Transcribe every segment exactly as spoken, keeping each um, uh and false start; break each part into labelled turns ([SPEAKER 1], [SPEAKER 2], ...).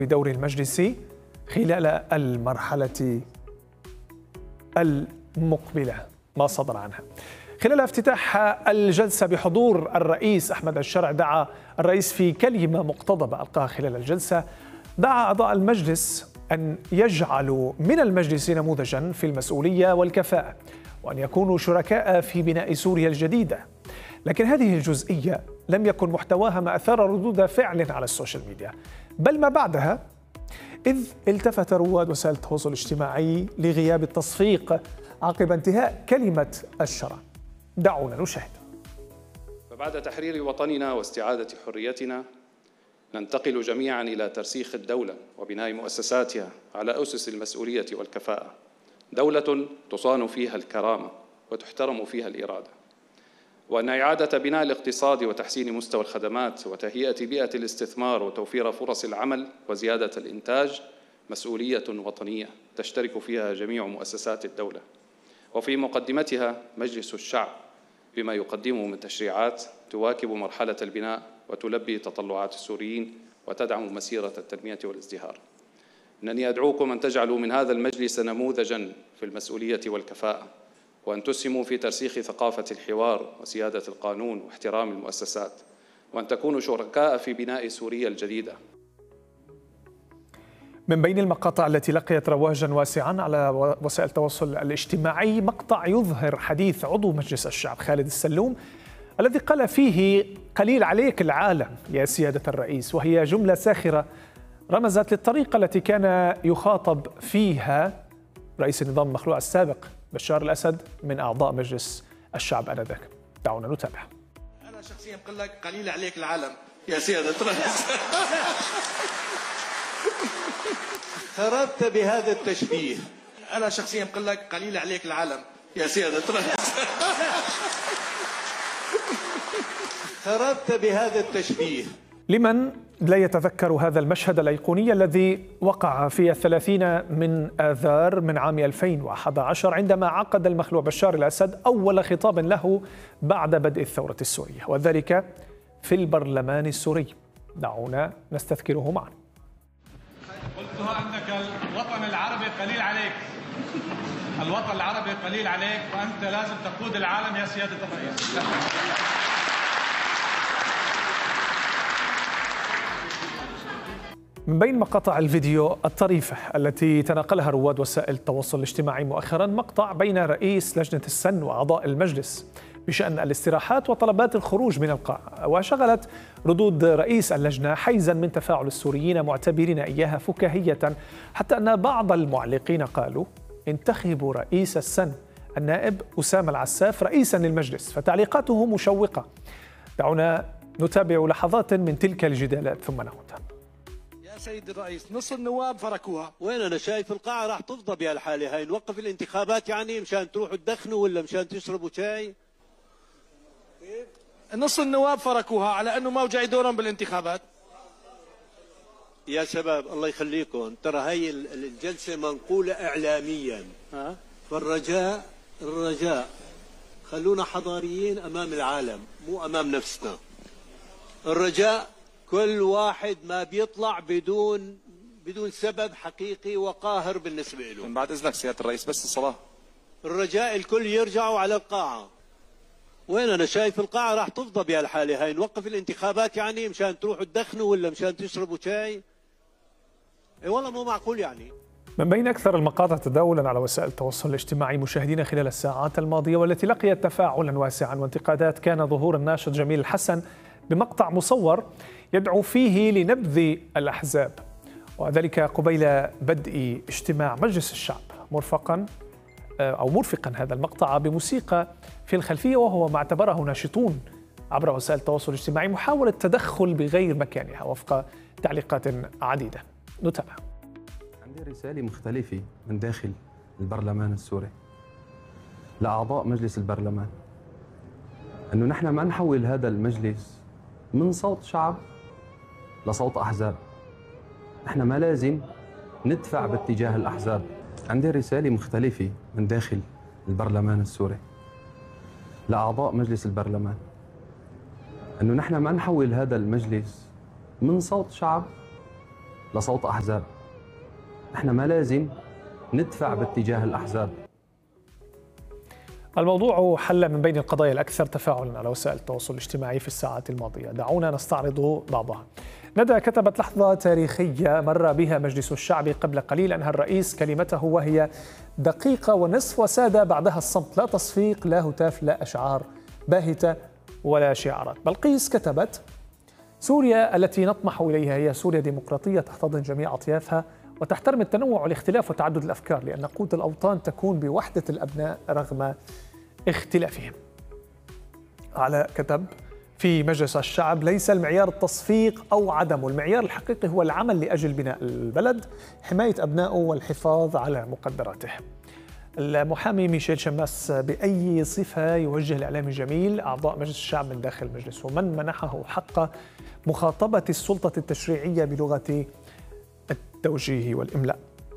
[SPEAKER 1] بدور المجلس خلال المرحلة المقبلة ما صدر عنها. خلال افتتاح الجلسة بحضور الرئيس أحمد الشرع، دعا الرئيس في كلمة مقتضبة ألقاها خلال الجلسة، دعا أعضاء المجلس أن يجعلوا من المجلس نموذجا في المسؤولية والكفاءة، وأن يكونوا شركاء في بناء سوريا الجديدة. لكن هذه الجزئية لم يكن محتواها ما أثار ردود فعل على السوشيال ميديا، بل ما بعدها، إذ التفت رواد وسائل التواصل الاجتماعي لغياب التصفيق عقب انتهاء كلمة الشرع. دعونا نشاهد.
[SPEAKER 2] فبعد تحرير وطننا واستعادة حريتنا ننتقل جميعا إلى ترسيخ الدولة وبناء مؤسساتها على أسس المسؤولية والكفاءة، دولة تصان فيها الكرامة وتحترم فيها الإرادة، وأن إعادة بناء الاقتصاد وتحسين مستوى الخدمات وتهيئة بيئة الاستثمار وتوفير فرص العمل وزيادة الإنتاج مسؤولية وطنية تشترك فيها جميع مؤسسات الدولة، وفي مقدمتها مجلس الشعب بما يقدمه من تشريعات تواكب مرحلة البناء وتلبي تطلعات السوريين وتدعم مسيرة التنمية والازدهار. إنني أدعوكم أن تجعلوا من هذا المجلس نموذجاً في المسؤولية والكفاءة، وأن تسهموا في ترسيخ ثقافة الحوار وسيادة القانون واحترام المؤسسات، وأن تكونوا شركاء في بناء سوريا الجديدة.
[SPEAKER 1] من بين المقاطع التي لقيت رواجا واسعا على وسائل التواصل الاجتماعي مقطع يظهر حديث عضو مجلس الشعب خالد السلوم، الذي قال فيه قليل عليك العالم يا سيادة الرئيس، وهي جملة ساخرة رمزت للطريقة التي كان يخاطب فيها رئيس النظام المخلوع السابق بشار الأسد من أعضاء مجلس الشعب آنذاك. دعونا نتابع.
[SPEAKER 3] أنا شخصيا بقول لك قليل عليك العالم يا سيادة الرئيس. خربت بهذا التشبيه. أنا شخصيا بقول لك قليل عليك العالم يا سيادة الرئيس. خربت بهذا التشبيه.
[SPEAKER 1] لمن لا يتذكر هذا المشهد الأيقوني الذي وقع في الثلاثين من آذار من عام ألفين وأحد عشر عندما عقد المخلوع بشار الأسد أول خطاب له بعد بدء الثورة السورية، وذلك في البرلمان السوري. دعونا نستذكره معا.
[SPEAKER 4] قلتها أنك الوطن العربي قليل عليك، الوطن العربي قليل عليك، وأنت لازم تقود العالم يا سيادة الرئيس.
[SPEAKER 1] من بين مقاطع الفيديو الطريفة التي تناقلها رواد وسائل التواصل الاجتماعي مؤخرا مقطع بين رئيس لجنة السن وأعضاء المجلس بشأن الاستراحات وطلبات الخروج من القاعة، وشغلت ردود رئيس اللجنة حيزا من تفاعل السوريين معتبرين إياها فكاهية، حتى أن بعض المعلقين قالوا انتخبوا رئيس السن النائب أسامة العساف رئيسا للمجلس، فتعليقاته مشوقة. دعونا نتابع لحظات من تلك الجدالات ثم نعود.
[SPEAKER 3] سيد الرئيس نص النواب فركوها.
[SPEAKER 5] وين انا شايف القاعه راح تفضى بهالحاله هاي، نوقف الانتخابات يعني مشان تروحوا تدخنوا ولا مشان تشربوا شاي؟
[SPEAKER 3] نص النواب فركوها على انه ما وجعي دورهم بالانتخابات.
[SPEAKER 5] يا شباب الله يخليكم، ترى هاي الجلسه منقوله اعلاميا، ها؟ فالرجاء الرجاء خلونا حضاريين امام العالم مو امام نفسنا. الرجاء كل واحد ما بيطلع بدون بدون سبب حقيقي وقاهر بالنسبة له.
[SPEAKER 6] من بعد إذنك سيادة الرئيس بس الصلاة.
[SPEAKER 5] الرجاء الكل يرجعوا على القاعة. وين أنا شايف القاعة راح تفضى بهالحالة هاي، نوقف الانتخابات يعني مشان تروحوا تدخنوا ولا مشان تشربوا شاي؟ اي والله مو معقول يعني.
[SPEAKER 1] من بين أكثر المقاطع تداولا على وسائل التواصل الاجتماعي مشاهدينا خلال الساعات الماضية والتي لقيت تفاعلا واسعا وانتقادات كان ظهور الناشط جميل الحسن بمقطع مصور يدعو فيه لنبذ الأحزاب، وذلك قبيل بدء اجتماع مجلس الشعب، مرفقا أو مرفقا هذا المقطع بموسيقى في الخلفية، وهو ما اعتبره ناشطون عبر وسائل التواصل الاجتماعي محاولة تدخل بغير مكانها وفق تعليقات عديدة. نتابع.
[SPEAKER 7] عندي رسالة مختلفة من داخل البرلمان السوري لأعضاء مجلس البرلمان، أنه نحن ما نحول هذا المجلس من صوت شعب لصوت أحزاب. نحن ما لازم ندفع باتجاه الأحزاب. عندي رسالة مختلفة من داخل البرلمان السوري لأعضاء مجلس البرلمان، أنه نحن ما نحول هذا المجلس من صوت شعب لصوت أحزاب. احنا ما لازم ندفع باتجاه الأحزاب.
[SPEAKER 1] الموضوع حل من بين القضايا الأكثر تفاعلا على وسائل التواصل الاجتماعي في الساعات الماضية. دعونا نستعرض بعضها. ندى كتبت: لحظة تاريخية مر بها مجلس الشعب قبل قليل، أنهى الرئيس كلمته وهي دقيقة ونصف وساد بعدها الصمت، لا تصفيق لا هتاف لا أشعار باهتة ولا شعارات. بلقيس كتبت: سوريا التي نطمح إليها هي سوريا ديمقراطية تحتضن جميع أطيافها وتحترم التنوع والاختلاف وتعدد الأفكار، لأن قوة الأوطان تكون بوحدة الأبناء رغم اختلافهم. على كتب: في مجلس الشعب ليس المعيار التصفيق أو عدمه، المعيار الحقيقي هو العمل لأجل بناء البلد، حماية أبنائه والحفاظ على مقدراته. المحامي ميشيل شماس: بأي صفة يوجه الإعلام الجميل أعضاء مجلس الشعب من داخل المجلس، ومن منحه حق مخاطبة السلطة التشريعية بلغة التوجيه والإملاء؟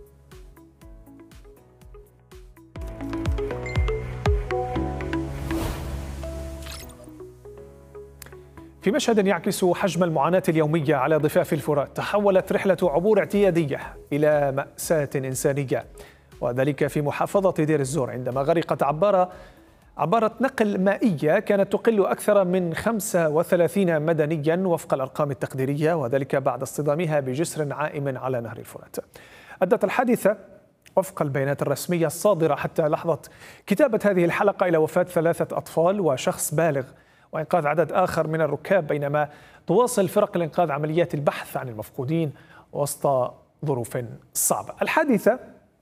[SPEAKER 1] في مشهد يعكس حجم المعاناة اليومية على ضفاف الفرات، تحولت رحلة عبور اعتيادية إلى مأساة إنسانية، وذلك في محافظة دير الزور عندما غرقت عبارة عبارة نقل مائية كانت تقل أكثر من خمسة وثلاثين مدنيا وفق الأرقام التقديرية، وذلك بعد اصطدامها بجسر عائم على نهر الفرات. أدت الحادثة وفق البيانات الرسمية الصادرة حتى لحظة كتابة هذه الحلقة إلى وفاة ثلاثة أطفال وشخص بالغ وإنقاذ عدد آخر من الركاب، بينما تواصل فرق الإنقاذ عمليات البحث عن المفقودين وسط ظروف صعبة. الحادثة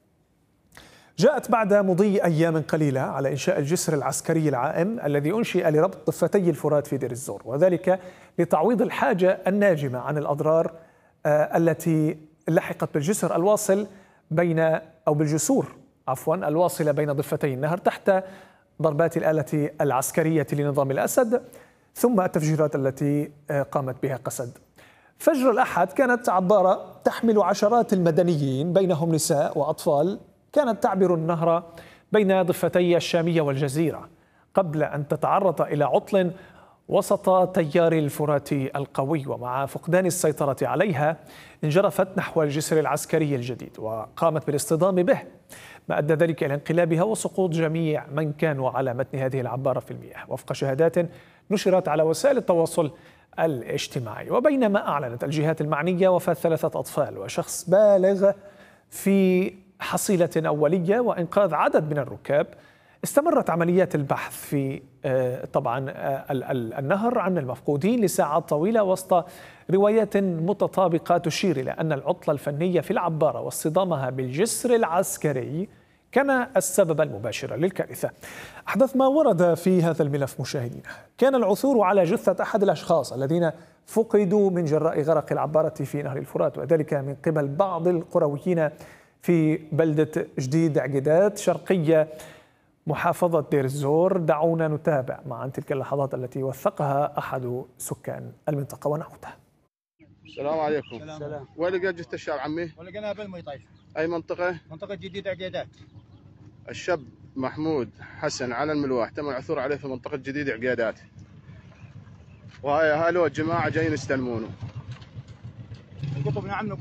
[SPEAKER 1] جاءت بعد مضي أيام قليلة على إنشاء الجسر العسكري العائم الذي أنشئ لربط ضفتي الفرات في دير الزور، وذلك لتعويض الحاجة الناجمة عن الأضرار التي لحقت بالجسر الواصل بين أو بالجسور عفوا الواصلة بين ضفتي النهر تحت ضربات الآلة العسكرية لنظام الأسد، ثم التفجيرات التي قامت بها قسد. فجر الأحد كانت عبارة تحمل عشرات المدنيين بينهم نساء وأطفال كانت تعبر النهر بين ضفتي الشامية والجزيرة قبل أن تتعرض إلى عطل وسط تيار الفرات القوي، ومع فقدان السيطرة عليها انجرفت نحو الجسر العسكري الجديد وقامت بالاصطدام به، ما أدى ذلك إلى انقلابها وسقوط جميع من كانوا على متن هذه العبارة في المياه وفق شهادات نشرت على وسائل التواصل الاجتماعي. وبينما أعلنت الجهات المعنية وفاة ثلاثة أطفال وشخص بالغ في حصيلة أولية وإنقاذ عدد من الركاب، استمرت عمليات البحث في طبعا النهر عن المفقودين لساعات طويلة وسط روايات متطابقة تشير إلى أن العطلة الفنية في العبارة واصطدامها بالجسر العسكري كان السبب المباشر للكارثة. أحدث ما ورد في هذا الملف مشاهدينا كان العثور على جثة أحد الأشخاص الذين فقدوا من جراء غرق العبارة في نهر الفرات، وذلك من قبل بعض القرويين في بلدة جديد عقيدات شرقية محافظة دير الزور. دعونا نتابع معا تلك اللحظات التي وثقها أحد سكان المنطقة ونعودها.
[SPEAKER 8] السلام عليكم. السلام. وين لقيت جثة الشاب عمي؟
[SPEAKER 9] ولقيناها بالمي طيف.
[SPEAKER 8] أي منطقة؟
[SPEAKER 9] منطقة جديد عقيدات.
[SPEAKER 8] الشاب محمود حسن على الملواح تم العثور عليه في منطقة جديد عقيدات، وهاي أهله الجماعة جايين يستلمونه.
[SPEAKER 9] القطب نعم.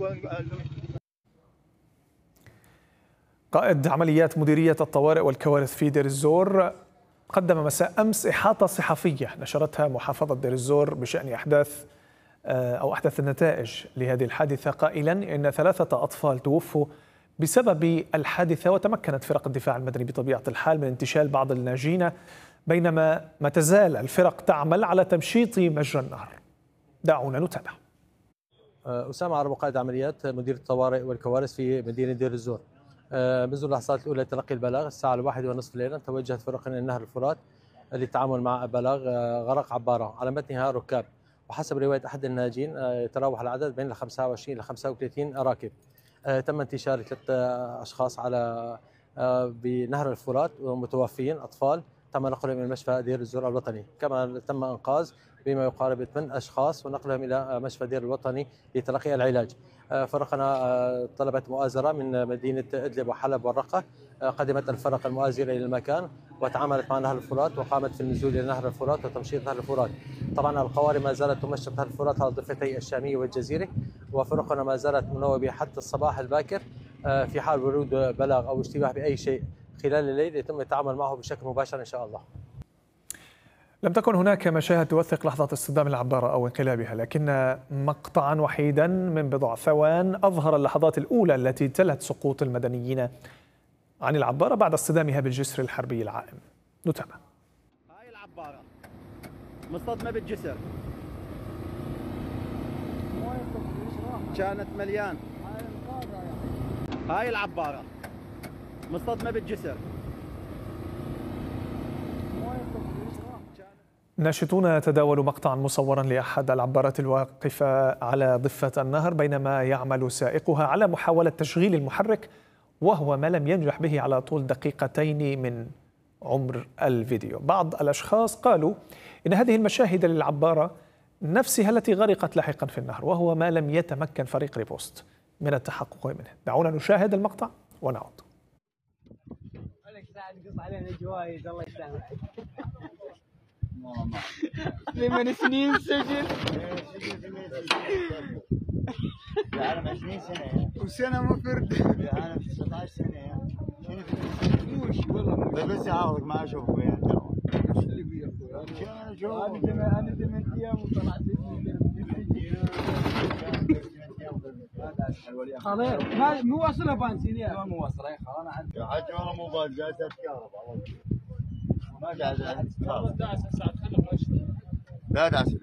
[SPEAKER 1] قائد عمليات مديرية الطوارئ والكوارث في دير الزور قدم مساء أمس إحاطة صحفية نشرتها محافظة دير الزور بشأن أحداث أو أحدث النتائج لهذه الحادثة، قائلا إن ثلاثة أطفال توفوا بسبب الحادثة، وتمكنت فرق الدفاع المدني بطبيعة الحال من انتشال بعض الناجين، بينما ما تزال الفرق تعمل على تمشيط مجرى النهر. دعونا نتابع.
[SPEAKER 10] أسامة عربو، قائد عمليات مدير الطوارئ والكوارث في مدينة دير الزور. منذ اللحظات الأولى تلقي البلاغ الساعة الواحدة ونصف ليلا توجهت فرق النهر الفرات للتعامل مع بلاغ غرق عبارة على متنها ركاب، وحسب رواية أحد الناجين يتراوح العدد بين خمسة وعشرين إلى خمسة وثلاثين راكب. تم انتشار ثلاث أشخاص على بنهر الفرات ومتوفيين أطفال تم نقلهم إلى مشفى دير الزور الوطني، كما تم إنقاذ بما يقارب ثمان أشخاص ونقلهم إلى مشفى دير الوطني لتلقي العلاج. فرقنا طلبت مؤازرة من مدينة إدلب وحلب والرقة، قدمت الفرق المؤازرة إلى المكان وتعاملت مع نهر الفرات وقامت في النزول إلى نهر الفرات وتمشيط نهر الفرات. طبعا القوارب ما زالت تمشط نهر الفرات على ضفتي الشامية والجزيرة، وفرقنا ما زالت منوبة حتى الصباح الباكر. في حال ورود بلاغ أو اشتباه بأي شيء خلال الليل يتم التعامل معه بشكل مباشر إن شاء الله.
[SPEAKER 1] لم تكن هناك مشاهد توثق لحظة اصطدام العبارة أو انقلابها، لكن مقطعا وحيدا من بضع ثوان أظهر اللحظات الأولى التي تلت سقوط المدنيين عن العبارة بعد اصطدامها بالجسر الحربي العائم. نتابع.
[SPEAKER 9] هاي العبارة مصطدمة بالجسر، كانت مليان. هاي العبارة مصطدمة بالجسر.
[SPEAKER 1] ناشطون تداولوا مقطعا مصورا لأحد العبارات الواقفة على ضفة النهر بينما يعمل سائقها على محاولة تشغيل المحرك، وهو ما لم ينجح به على طول دقيقتين من عمر الفيديو. بعض الأشخاص قالوا إن هذه المشاهد للعبارة نفسها التي غرقت لاحقا في النهر، وهو ما لم يتمكن فريق ريبوست من التحقق منه. دعونا نشاهد المقطع ونعود.
[SPEAKER 11] ثمان سنين سجن.
[SPEAKER 9] العالم عشرين سنة
[SPEAKER 11] وسنة مفرد.
[SPEAKER 9] العالم تسعة عشر سنة. وش والله بس عاوضك ما اشوفك وياه ترى.
[SPEAKER 11] وش اللي بيه اخوي؟ انا ثمان انا ثمان ايام وطلعت خلاص ما مو واصله بنزين يا مو واصله خلاص انا عندي
[SPEAKER 9] يا حاج والله مو باز جالس اتكهرب ما قاعد لا دعس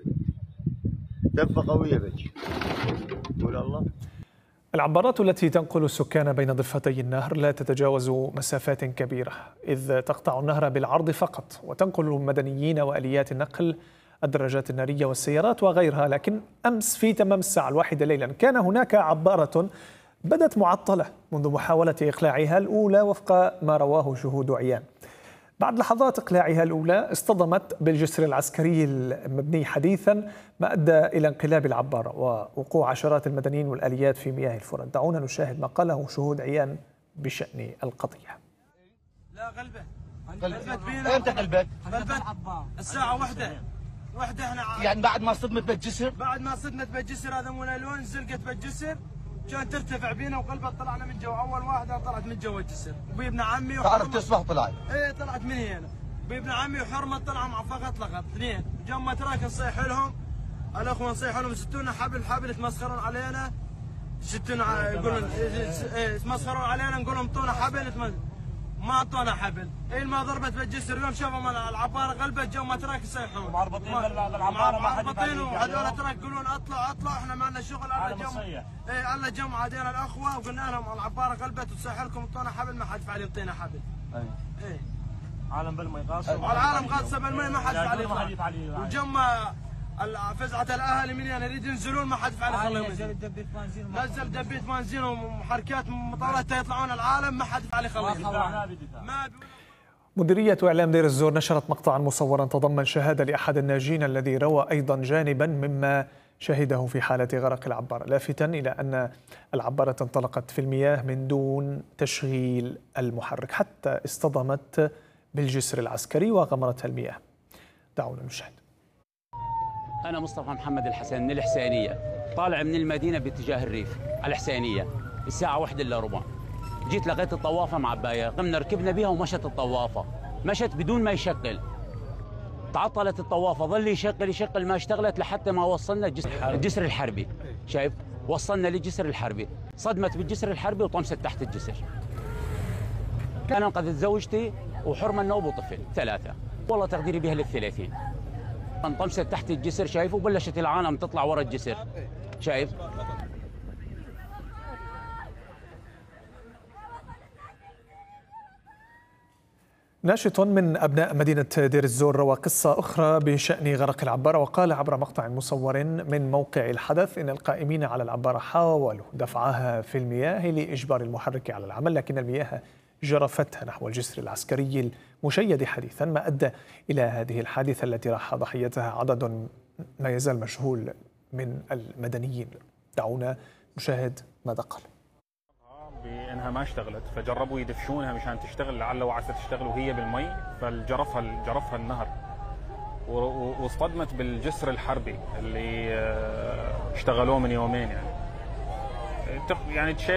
[SPEAKER 9] دفه قويه بك قول الله.
[SPEAKER 1] العبارات التي تنقل السكان بين ضفتي النهر لا تتجاوز مسافات كبيرة، إذ تقطع النهر بالعرض فقط وتنقل المدنيين وآليات النقل الدراجات النارية والسيارات وغيرها. لكن أمس في تمام الساعة الواحدة ليلا كان هناك عبارة بدت معطلة منذ محاولة إقلاعها الأولى وفق ما رواه شهود عيان. بعد لحظات إقلاعها الأولى اصطدمت بالجسر العسكري المبني حديثا ما أدى إلى انقلاب العبارة ووقوع عشرات المدنيين والآليات في مياه الفرات. دعونا نشاهد ما قاله شهود عيان بشأن القضية.
[SPEAKER 12] لا غلبة
[SPEAKER 9] غلبت بينا. امتى غلبت؟
[SPEAKER 12] غلبت الساعة واحدة واحدة احنا
[SPEAKER 9] يعني بعد ما صدمت بالجسر؟
[SPEAKER 12] بعد ما صدمت بالجسر هذا مو لون زلقت بالجسر كان ترتفع بينا وقلبت طلعنا من جوا. اول واحده طلعت من جوا الجسر وبابن عمي
[SPEAKER 9] تعرف تصبح طلعت؟
[SPEAKER 12] ايه طلعت من هنا بابن عمي وحرمه طلعوا مع فقط لقط اثنين. جم تراك نصيح لهم الاخوه نصيح لهم ستونا حبل حبل يتمسخرون علينا ستونا يقولون يتمسخرون علينا نقول لهم اعطونا حبل ما اعطونا حبل. ايه ما ضربت بالجسر يوم شافوا العباره غلبت جو ما تراك يصيحون
[SPEAKER 13] معربطين بالعباره ما حد
[SPEAKER 12] معربطين وهذول تراك يقولون اطلع اطلع احنا ما لنا شغل. الله جم ايه الله جم عادينا الاخوه وقلنا لهم العباره غلبت وتصيح لكم اعطونا حبل ما حد فعل يعطينا حبل.
[SPEAKER 13] اي
[SPEAKER 12] ايه
[SPEAKER 13] عالم بالمي غاصب
[SPEAKER 12] العالم غاصب بالمي ما حد فعل يطلع وجم فزعه الاهالي من هنا يريد ينزلون ما حد فعل يخليهم نزل دبيت بنزين نزل دبيت بنزين ومحركات مطارات يطلعون العالم ما حد فعل يخليهم. ما
[SPEAKER 1] مديرية إعلام دير الزور نشرت مقطعا مصورا تضمن شهادة لأحد الناجين الذي روى أيضا جانبا مما شهده في حالة غرق العبارة، لافتا إلى أن العبارة انطلقت في المياه من دون تشغيل المحرك حتى اصطدمت بالجسر العسكري وغمرتها المياه. دعونا نشاهد.
[SPEAKER 14] أنا مصطفى محمد الحسن من الحسينية، طالع من المدينة باتجاه الريف على الحسينية الساعة واحدة إلا ربع. جيت لقيت الطوافة معباية، قمنا ركبنا بها ومشت الطوافة، مشت بدون ما يشغل. تعطلت الطوافة، ظل يشغل يشغل ما اشتغلت لحتى ما وصلنا الجسر, الجسر الحربي. شايف؟ وصلنا للجسر الحربي، صدمت بالجسر الحربي وطمست تحت الجسر. كان انقذت زوجتي وحرمة النوب وطفل ثلاثة، والله تقديري بها للثلاثين. انطمست تحت الجسر شايف وبلشت العالم تطلع ورا الجسر. شايف؟
[SPEAKER 1] ناشط من أبناء مدينة دير الزور روى قصة أخرى بشأن غرق العبارة وقال عبر مقطع مصور من موقع الحدث إن القائمين على العبارة حاولوا دفعها في المياه لإجبار المحرك على العمل، لكن المياه جرفتها نحو الجسر العسكري المشيد حديثا ما أدى إلى هذه الحادثة التي راح ضحيتها عدد ما يزال مجهول من المدنيين. دعونا نشاهد ماذا قال.
[SPEAKER 15] بانها ما اشتغلت فجربوا يدفشونها مشان تشتغل لعل وعسى تشتغل وهي بالمي، فجرفها جرفها النهر واصطدمت بالجسر الحربي اللي اشتغلوه من يومين يعني. يعني